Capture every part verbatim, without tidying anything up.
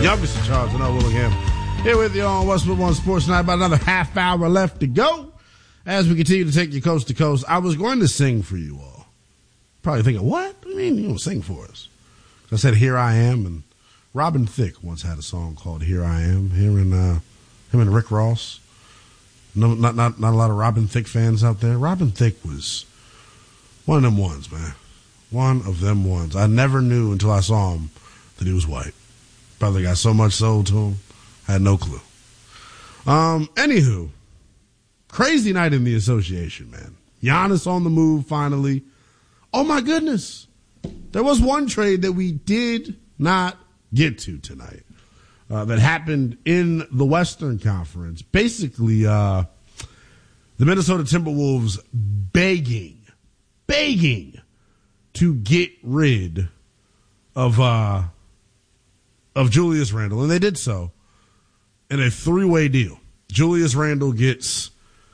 Youngest in charge, I know Willingham. Here with you on Westwood One Sports Night. About another half hour left to go as we continue to take you coast to coast. I was going to sing for you all. Probably thinking, what? What do you mean you don't sing for us? I said, Here I Am. And Robin Thicke once had a song called Here I Am. Here in, uh, him and Rick Ross. No, not, not, not a lot of Robin Thicke fans out there. Robin Thicke was one of them ones, man. One of them ones. I never knew until I saw him that he was white. Brother got so much soul to him. I had no clue. Um, anywho, crazy night in the association, man. Giannis on the move finally. Oh my goodness. There was one trade that we did not get to tonight uh, that happened in the Western Conference. Basically, uh, the Minnesota Timberwolves begging, begging to get rid of, uh, of Julius Randle, and they did so in a three-way deal. Julius Randle gets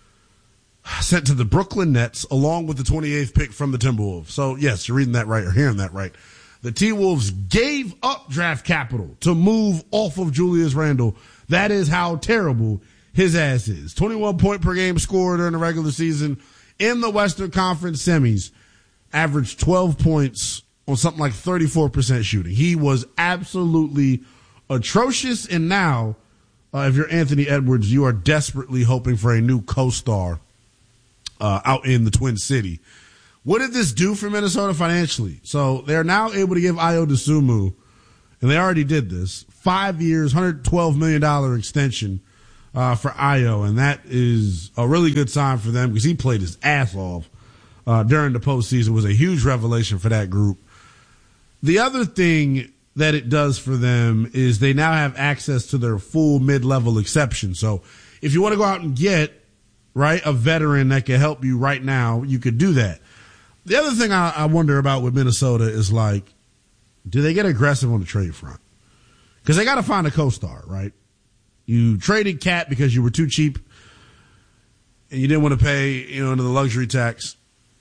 sent to the Brooklyn Nets along with the twenty-eighth pick from the Timberwolves. So, yes, you're reading that right or hearing that right. The T-Wolves gave up draft capital to move off of Julius Randle. That is how terrible his ass is. twenty-one point per game scored during the regular season in the Western Conference semis, averaged twelve points on something like thirty-four percent shooting. He was absolutely atrocious. And now, uh, if you're Anthony Edwards, you are desperately hoping for a new co-star uh, out in the Twin City. What did this do for Minnesota financially? So they're now able to give Ayo Dosunmu, and they already did this, five years, one hundred twelve million dollars extension uh, for Ayo. And that is a really good sign for them because he played his ass off uh, during the postseason. It was a huge revelation for that group. The other thing that it does for them is they now have access to their full mid-level exception. So if you want to go out and get, right, a veteran that can help you right now, you could do that. The other thing I, I wonder about with Minnesota is, like, do they get aggressive on the trade front? Because they got to find a co-star, right? You traded Cat because you were too cheap and you didn't want to pay, you know, into the luxury tax.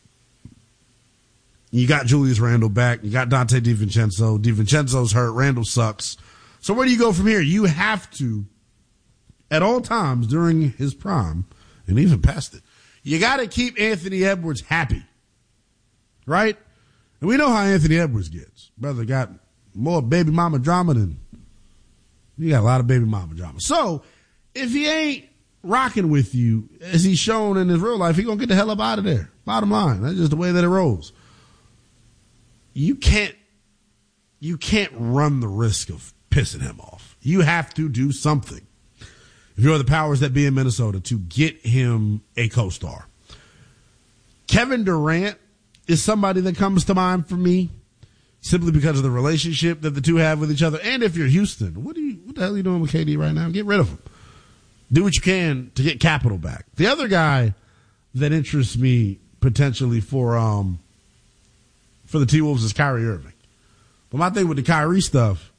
You got Julius Randle back. You got Dante DiVincenzo. DiVincenzo's hurt. Randle sucks. So where do you go from here? You have to, at all times during his prime, and even past it, you got to keep Anthony Edwards happy, right? And we know how Anthony Edwards gets. Brother got more baby mama drama than, you got a lot of baby mama drama. So if he ain't rocking with you, as he's shown in his real life, he going to get the hell up out of there. Bottom line. That's just the way that it rolls. You can't, you can't run the risk of pissing him off. You have to do something, if you're the powers that be in Minnesota, to get him a co-star. Kevin Durant is somebody that comes to mind for me simply because of the relationship that the two have with each other. And if you're Houston, what do you, what the hell are you doing with K D right now? Get rid of him. Do what you can to get capital back. The other guy that interests me potentially for, um, for the T-Wolves is Kyrie Irving. But my thing with the Kyrie stuff,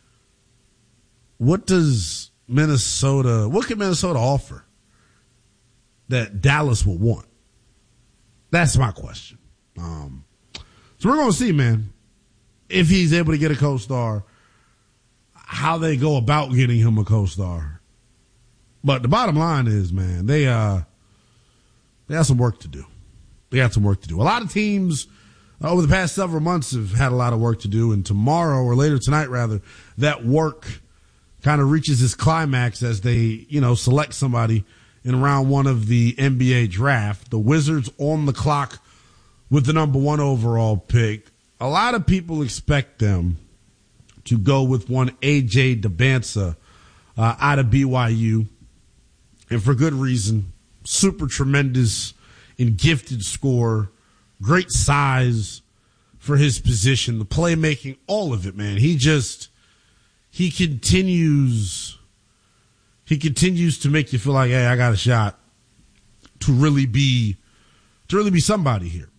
what does Minnesota, what can Minnesota offer that Dallas will want? That's my question. Um, so we're going to see, man, if he's able to get a co-star, how they go about getting him a co-star. But the bottom line is, man, they, uh, they have some work to do. They got some work to do. A lot of teams over the past several months have had a lot of work to do, and tomorrow, or later tonight rather, that work kind of reaches its climax as they, you know, select somebody in round one of the N B A draft. The Wizards on the clock with the number one overall pick. A lot of people expect them to go with one A J Debinca uh, out of B Y U, and for good reason. Super tremendous and gifted scorer. Great size for his position, the playmaking, all of it, man. He just, he continues, he continues to make you feel like, hey, I got a shot to really be, to really be somebody here.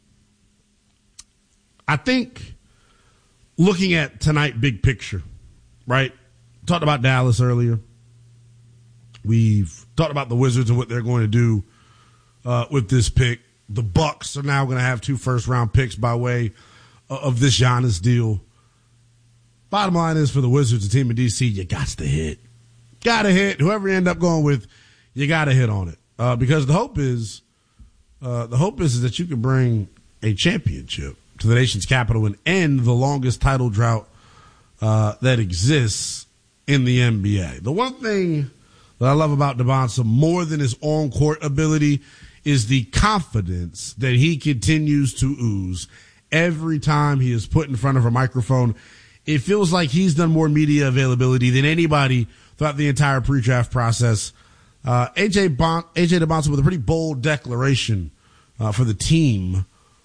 I think looking at tonight, big picture, right? Talked about Dallas earlier. We've talked about the Wizards and what they're going to do uh, with this pick. The Bucks are now going to have two first-round picks by way of this Giannis deal. Bottom line is for the Wizards, the team in D C, you got to hit. Got to hit. Whoever you end up going with, you got to hit on it. Uh, because the hope is, uh, the hope is, is that you can bring a championship to the nation's capital and end the longest title drought uh, that exists in the N B A. The one thing that I love about Debonsa more than his on-court ability is the confidence that he continues to ooze every time he is put in front of a microphone. It feels like he's done more media availability than anybody throughout the entire pre-draft process. Uh, A J Bon- A J Debonsa with a pretty bold declaration uh, for the team.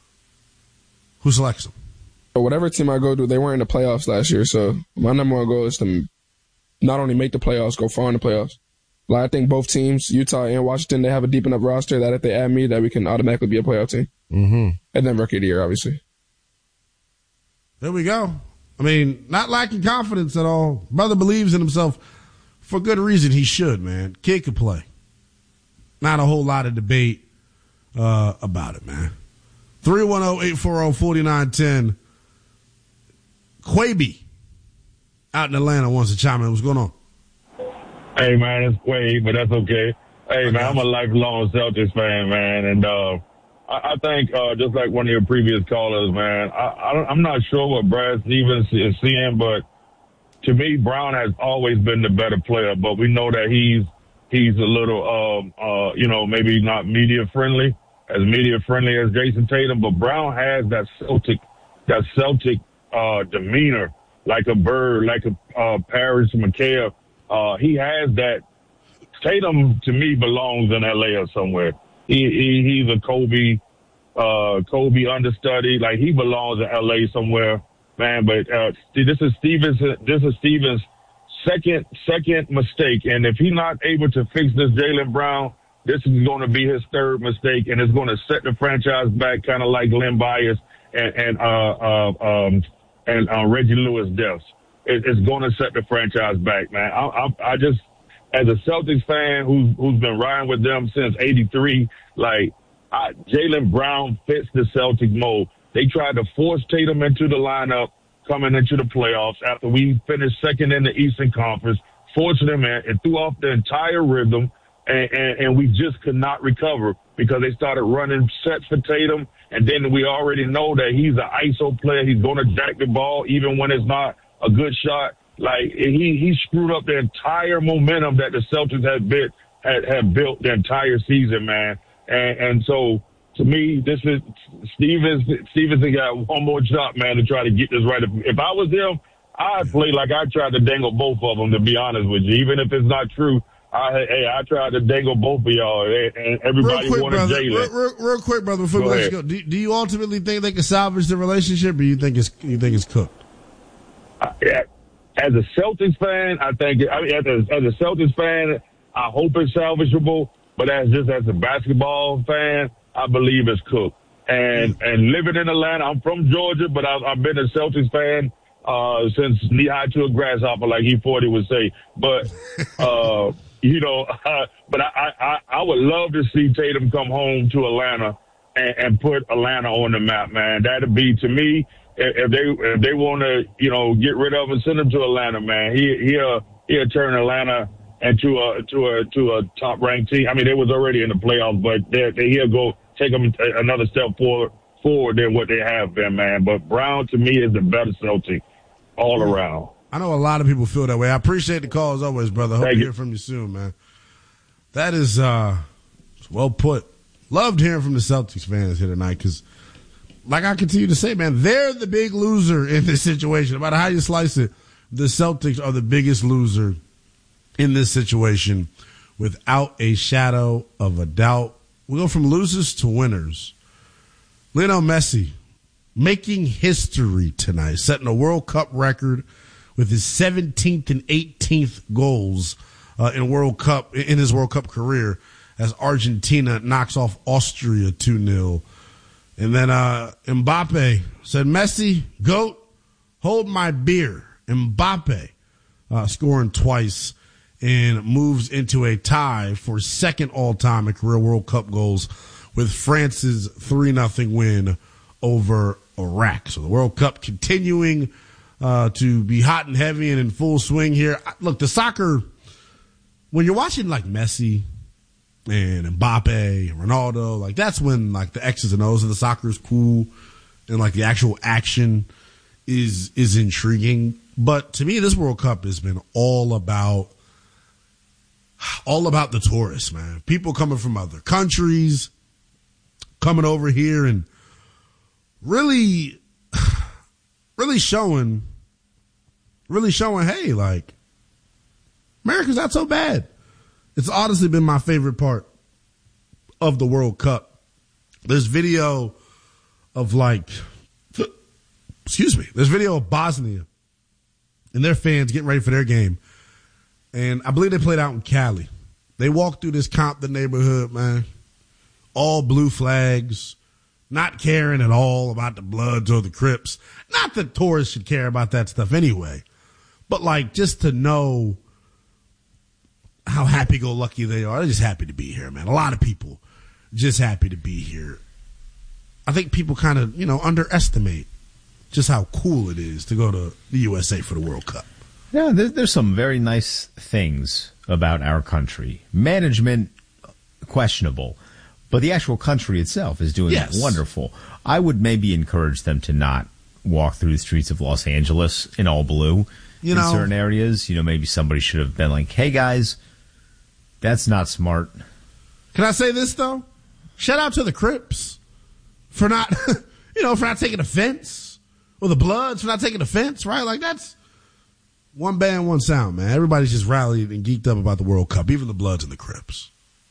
Who selects him? Whatever team I go to, they weren't in the playoffs last year, so my number one goal is to not only make the playoffs, go far in the playoffs. Like, I think both teams, Utah and Washington, they have a deep enough roster that if they add me, that we can automatically be a playoff team. Mm-hmm. And then rookie of the year, obviously. There we go. I mean, not lacking confidence at all. Brother believes in himself for good reason. He should, man. Kid could play. Not a whole lot of debate uh, about it, man. three one zero, eight four zero, four nine one zero. Quaby out in Atlanta wants to chime in. What's going on? Hey, man, it's Quaid, but that's okay. Hey, man, I'm a lifelong Celtics fan, man, and uh, I, I think uh, just like one of your previous callers, man, I, I don't, I'm not sure what Brad Stevens is seeing, but to me, Brown has always been the better player, but we know that he's he's a little, um, uh, you know, maybe not media friendly, as media friendly as Jason Tatum, but Brown has that Celtic, that Celtic uh, demeanor, like a Bird, like a uh, Paris McHale. Uh, he has that. Tatum, to me, belongs in L A or somewhere. He, he he's a Kobe, uh, Kobe understudy. Like, he belongs in L A somewhere, man. But uh, this is Stevens. This is Stevens' second second mistake, and if he's not able to fix this Jaylen Brown, this is going to be his third mistake, and it's going to set the franchise back, kind of like Len Bias and and uh, uh, um, and uh, Reggie Lewis deaths. It, it's going to set the franchise back, man. I, I, I just, as a Celtics fan who's who's been riding with them since eighty-three, like, Jaylen Brown fits the Celtic mold. They tried to force Tatum into the lineup coming into the playoffs after we finished second in the Eastern Conference, forcing him in and threw off the entire rhythm, and, and, and we just could not recover because they started running sets for Tatum, and then we already know that he's an I S O player. He's going to jack the ball even when it's not a good shot. Like, he, he screwed up the entire momentum that the Celtics had built, had, had built the entire season, man. And, and so, to me, this is Stevens. Stevens got one more shot, man, to try to get this right. If, if I was him, I'd play like I tried to dangle both of them, to be honest with you. Even if it's not true, I, hey, I tried to dangle both of y'all, and everybody quick, wanted brother, Jaylen. Real, real, real quick, brother, before go we let you go, do, do you ultimately think they can salvage the relationship, or you think it's you think it's cooked? As a Celtics fan, I think, I mean, as a, as a Celtics fan, I hope it's salvageable, but as just as a basketball fan, I believe it's cooked. And, mm. and living in Atlanta, I'm from Georgia, but I've, I've been a Celtics fan, uh, since knee high to a grasshopper, like E forty would say. But, uh, you know, uh, but I, I, I would love to see Tatum come home to Atlanta and, and put Atlanta on the map, man. That'd be, to me, if they if they want to, you know, get rid of him, send him to Atlanta, man. He he'll he'll turn Atlanta into a to a to a top ranked team. I mean, they was already in the playoffs, but they, they he'll go take them another step forward forward than what they have been, man. But Brown, to me, is the better Celtic all around. I know a lot of people feel that way. I appreciate the call as always, brother. Hope Thank to you. hear from you soon, man. That is uh, well put. Loved hearing from the Celtics fans here tonight because, like I continue to say, man, they're the big loser in this situation. No matter how you slice it, the Celtics are the biggest loser in this situation without a shadow of a doubt. We go from losers to winners. Lionel Messi making history tonight, setting a World Cup record with his seventeenth and eighteenth goals uh, in World Cup in his World Cup career as Argentina knocks off Austria two nil. And then uh, Mbappe said, Messi, GOAT, hold my beer. Mbappe uh, scoring twice and moves into a tie for second all-time in career World Cup goals with France's three nothing win over Iraq. So the World Cup continuing uh, to be hot and heavy and in full swing here. Look, the soccer, when you're watching like Messi and Mbappe and Ronaldo, like that's when like the X's and O's of the soccer is cool and like the actual action is is intriguing. But to me, this World Cup has been all about all about the tourists, man. People coming from other countries, coming over here and really, really showing, really showing, hey, like, America's not so bad. It's honestly been my favorite part of the World Cup. There's video of like, excuse me, there's video of Bosnia and their fans getting ready for their game. And I believe they played out in Cali. They walked through this Compton neighborhood, man. All blue flags, not caring at all about the Bloods or the Crips. Not that tourists should care about that stuff anyway. But like just to know how happy-go-lucky they are. They're just happy to be here, man. A lot of people just happy to be here. I think people kind of, you know, underestimate just how cool it is to go to the U S A for the World Cup. Yeah, there's, there's some very nice things about our country. Management, questionable. But the actual country itself is doing yes. wonderful. I would maybe encourage them to not walk through the streets of Los Angeles in all blue you in know, certain areas. You know, maybe somebody should have been like, hey, guys, that's not smart. Can I say this, though? Shout out to the Crips for not, you know, for not taking offense. Or the Bloods for not taking offense, right? Like, that's one band, one sound, man. Everybody's just rallied and geeked up about the World Cup, even the Bloods and the Crips.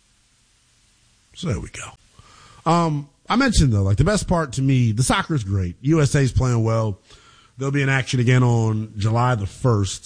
So there we go. Um, I mentioned, though, like, the best part to me, the soccer's great. U S A's playing well. They'll be in action again on July the first.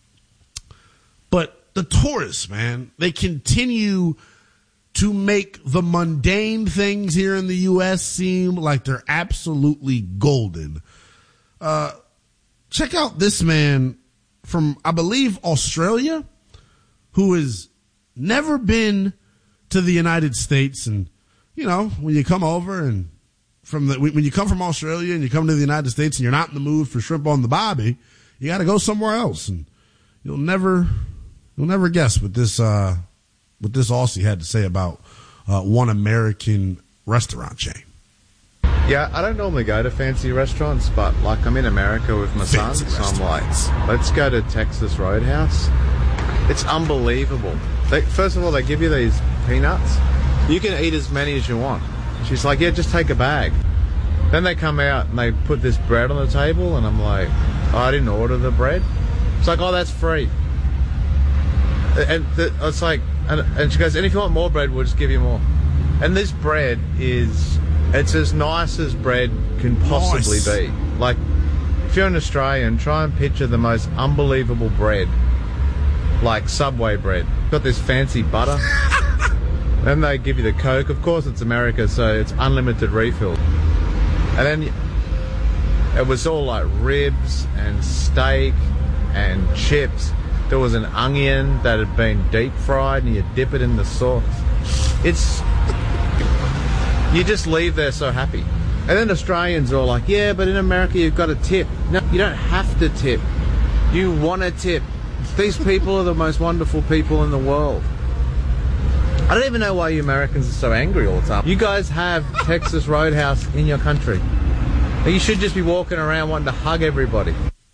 But the tourists, man, they continue to make the mundane things here in the U S seem like they're absolutely golden. Uh, check out this man from, I believe, Australia, who has never been to the United States. And, you know, when you come over and from the, when you come from Australia and you come to the United States and you're not in the mood for shrimp on the bobby, you got to go somewhere else. And you'll never, you'll never guess what this, uh, what this Aussie had to say about, uh, one American restaurant chain. Yeah, I don't normally go to fancy restaurants, but like I'm in America with my son, so I'm like, let's go to Texas Roadhouse. It's unbelievable. They, first of all, they give you these peanuts. You can eat as many as you want. She's like, yeah, just take a bag. Then they come out and they put this bread on the table, and I'm like, oh, I didn't order the bread. It's like, oh, that's free. And the, it's like, and, and she goes, and if you want more bread, we'll just give you more. And this bread is... it's as nice as bread can possibly nice. be. Like, if you're an Australian, try and picture the most unbelievable bread. Like Subway bread. Got this fancy butter. Then they give you the Coke. Of course, it's America, so it's unlimited refill. And then it was all like ribs and steak and chips. There was an onion that had been deep fried, and you dip it in the sauce. It's... you just leave there so happy. And then Australians are all like, yeah, but in America you've got to tip. No, you don't have to tip. You want to tip. These people are the most wonderful people in the world. I don't even know why you Americans are so angry all the time. You guys have Texas Roadhouse in your country. You should just be walking around wanting to hug everybody.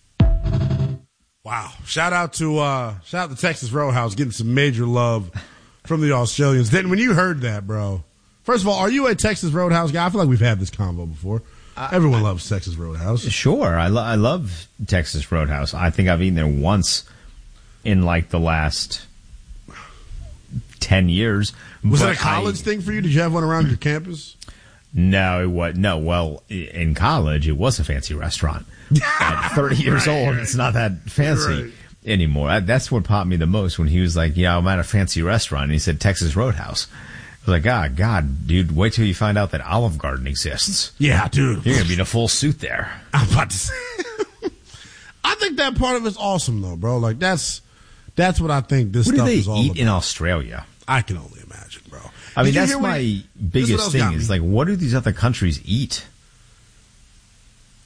Wow. Shout out to uh, shout out to Texas Roadhouse getting some major love from the Australians. Then when you heard that, bro, first of all, are you a Texas Roadhouse guy? I feel like we've had this convo before. Uh, Everyone I, loves Texas Roadhouse. Sure. I, lo- I love Texas Roadhouse. I think I've eaten there once in like the last ten years. Was it a college I, thing for you? Did you have one around your campus? No, it was, no. Well, in college, it was a fancy restaurant. At thirty years right, old, right. It's not that fancy right. anymore. I, that's what popped me the most when he was like, yeah, I'm at a fancy restaurant. And he said Texas Roadhouse. I was like, ah, God, dude, wait till you find out that Olive Garden exists. Yeah, dude. You're going to be in a full suit there. I'm about to say. I think that part of it's awesome, though, bro. Like, that's that's what I think this what stuff do they is all eat about. in Australia? I can only imagine, bro. I mean, Did that's my we, biggest thing is, like, what do these other countries eat?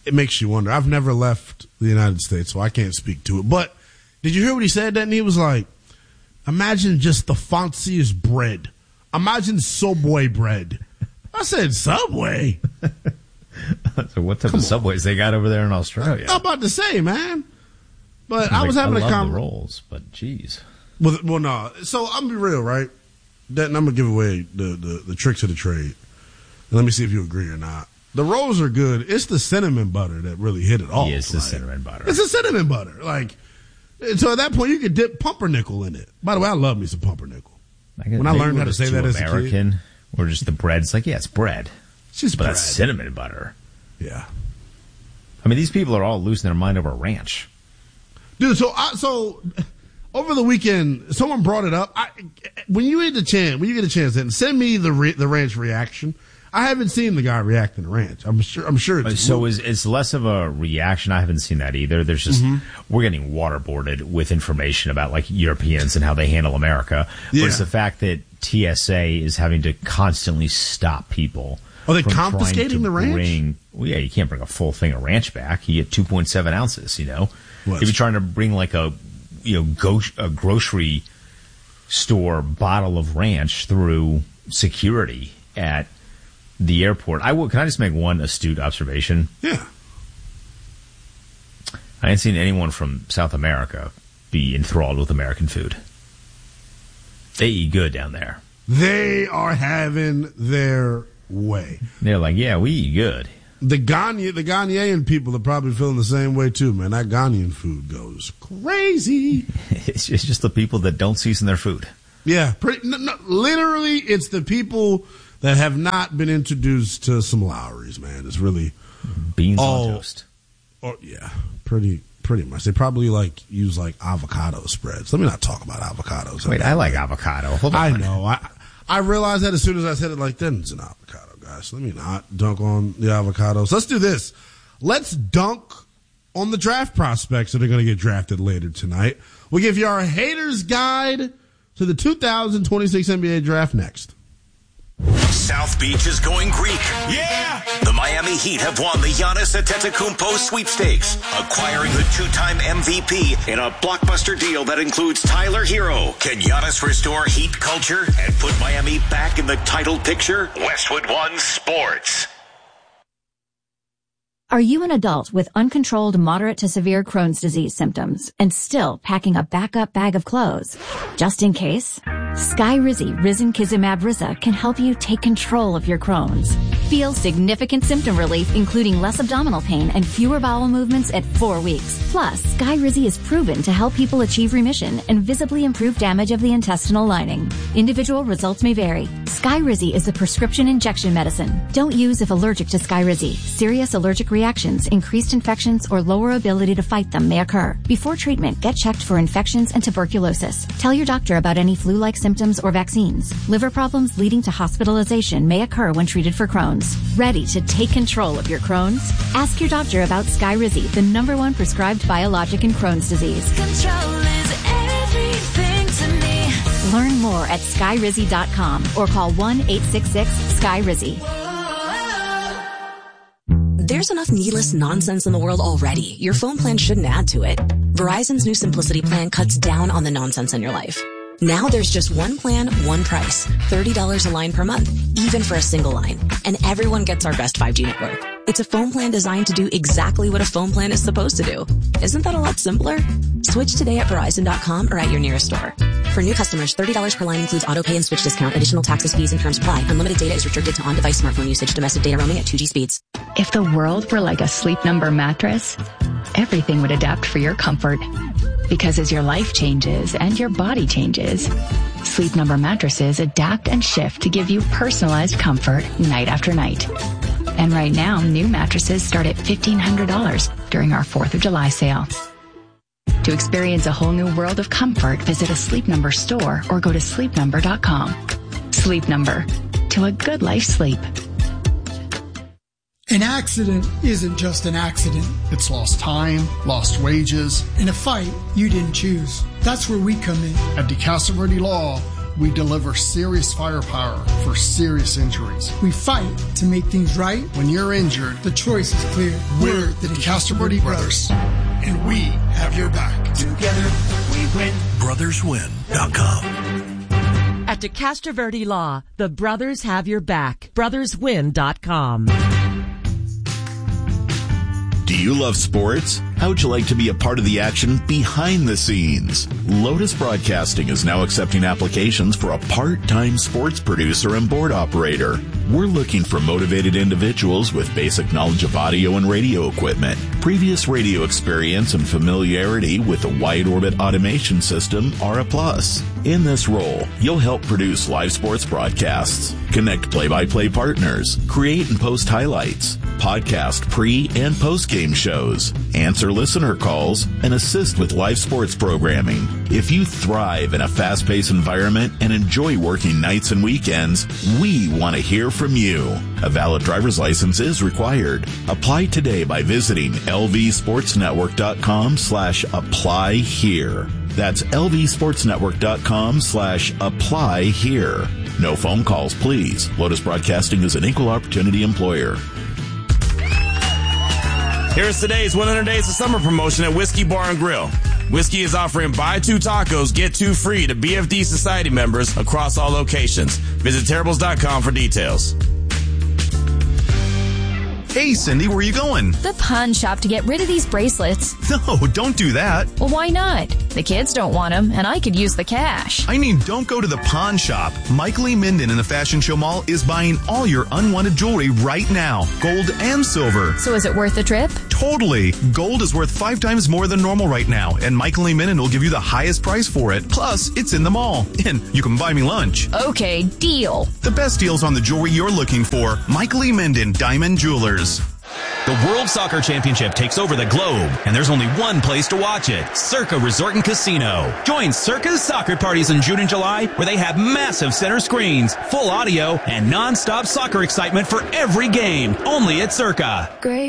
it makes you wonder. I've never left the United States, so I can't speak to it. But did you hear what he said? Then he was like, imagine just the fanciest bread. Imagine Subway bread. I said, Subway? So what type Come of Subways on. They got over there in Australia? I'm about to say, man. But I, I was like, having I a conversation. com- rolls, but geez. Well, well, no. So I'm gonna be real, right? That, and I'm gonna give away the, the, the tricks of the trade. And let me see if you agree or not. The rolls are good. It's the cinnamon butter that really hit it off. Yeah, it's the like, cinnamon butter. It's the cinnamon butter. Like, so at that point, you could dip pumpernickel in it. By the way, I love me some pumpernickel. I guess, when I learned how to say that as American, a kid, or just the bread's like, yeah, it's bread. It's just but bread. That's cinnamon butter. Yeah. I mean, these people are all losing their mind over ranch. Dude, so I, so over the weekend, someone brought it up. I, when you get a chance, when you get a chance, then send me the re, the ranch reaction. I haven't seen the guy reacting to ranch. I'm sure. I'm sure. It's so it's, it's less of a reaction. I haven't seen that either. There's just mm-hmm. we're getting waterboarded with information about like Europeans and how they handle America. Yeah. But it's the fact that T S A is having to constantly stop people. Are they confiscating the ranch? Bring, well, yeah, you can't bring a full thing of ranch back. You get two point seven ounces. You know, what? If you're trying to bring like a you know go, a grocery store bottle of ranch through security at the airport. I will. Can I just make one astute observation? Yeah. I ain't seen anyone from South America be enthralled with American food. They eat good down there. They are having their way. They're like, yeah, we eat good. The Ghana, the Ghanaian people are probably feeling the same way too, man. That Ghanaian food goes crazy. It's just, it's just the people that don't season their food. Yeah, pretty, no, no, literally, it's the people that have not been introduced to some Lowry's, man. It's really beans all, on toast. Or yeah, pretty pretty much. They probably like use like avocado spreads. Let me not talk about avocados. Wait, I like avocado. Hold on. I know. I I realized that as soon as I said it, like, then it's an avocado, guys. Let me not dunk on the avocados. Let's do this. Let's dunk on the draft prospects that are going to get drafted later tonight. We'll give you our haters guide to the two thousand twenty-six N B A draft next. South Beach is going Greek. Yeah! The Miami Heat have won the Giannis Antetokounmpo sweepstakes, acquiring the two-time M V P in a blockbuster deal that includes Tyler Hero. Can Giannis restore Heat culture and put Miami back in the title picture? Westwood One Sports. Are you an adult with uncontrolled moderate to severe Crohn's disease symptoms and still packing a backup bag of clothes? Just in case? Skyrizi Risankizumab Riza can help you take control of your Crohn's. Feel significant symptom relief, including less abdominal pain and fewer bowel movements at four weeks. Plus, Skyrizi is proven to help people achieve remission and visibly improve damage of the intestinal lining. Individual results may vary. Skyrizi is a prescription injection medicine. Don't use if allergic to Skyrizi. Serious allergic reactions, increased infections, or lower ability to fight them may occur. Before treatment, get checked for infections and tuberculosis. Tell your doctor about any flu-like symptoms or vaccines. Liver problems leading to hospitalization may occur when treated for Crohn's. Ready to take control of your Crohn's? Ask your doctor about Skyrizi, the number one prescribed biologic in Crohn's disease. Control is everything to me. Learn more at skyrizi dot com or call one eight six six sky rizi. There's enough needless nonsense in the world already. Your phone plan shouldn't add to it. Verizon's new Simplicity plan cuts down on the nonsense in your life. Now there's just one plan, one price. thirty dollars a line per month, even for a single line. And everyone gets our best five G network. It's a phone plan designed to do exactly what a phone plan is supposed to do. Isn't that a lot simpler? Switch today at Verizon dot com or at your nearest store. For new customers, thirty dollars per line includes auto pay and switch discount. Additional taxes, fees, and terms apply. Unlimited data is restricted to on-device smartphone usage. Domestic data roaming at two G speeds. If the world were like a Sleep Number mattress, everything would adapt for your comfort. Because as your life changes and your body changes, Sleep Number mattresses adapt and shift to give you personalized comfort night after night. And right now, new mattresses start at fifteen hundred dollars during our fourth of July sale. To experience a whole new world of comfort, visit a Sleep Number store or go to sleep number dot com. Sleep Number. To a good life sleep. An accident isn't just an accident. It's lost time, lost wages, and a fight you didn't choose. That's where we come in. At DeCastleverdi Law, we deliver serious firepower for serious injuries. We fight to make things right. When you're injured, the choice is clear. We're the DeCastro Verde Brothers, and we have your back. Together, we win. brothers win dot com. At DeCastro Verde Law, the brothers have your back. brothers win dot com. Do you love sports? How would you like to be a part of the action behind the scenes? Lotus Broadcasting is now accepting applications for a part-time sports producer and board operator. We're looking for motivated individuals with basic knowledge of audio and radio equipment, previous radio experience, and familiarity with the wide orbit automation system are a plus. In this role, you'll help produce live sports broadcasts, connect play-by-play partners, create and post highlights, podcast pre- and post-game shows, answer listener calls, and assist with live sports programming. If you thrive in a fast-paced environment and enjoy working nights and weekends, we want to hear from you. A valid driver's license is required. Apply today by visiting lvsportsnetwork.com slash apply here. That's lvsportsnetwork.com slash apply here. No phone calls, please. Lotus Broadcasting is an equal opportunity employer. Here's today's one hundred Days of Summer promotion at Whiskey Bar and Grill. Whiskey is offering buy two tacos, get two free to B F D Society members across all locations. Visit terribles dot com for details. Hey, Cindy, where are you going? The pawn shop to get rid of these bracelets. No, don't do that. Well, why not? The kids don't want them, and I could use the cash. I mean, don't go to the pawn shop. Michael E. Minden in the Fashion Show Mall is buying all your unwanted jewelry right now, gold and silver. So is it worth the trip? Totally. Gold is worth five times more than normal right now, and Michael E. Minden will give you the highest price for it. Plus, it's in the mall, and you can buy me lunch. Okay, deal. The best deals on the jewelry you're looking for. Michael E. Minden, Diamond Jewelers. The World Soccer Championship takes over the globe, and there's only one place to watch it, Circa Resort and Casino. Join Circa's soccer parties in June and July, where they have massive center screens, full audio, and non-stop soccer excitement for every game, only at Circa. Great.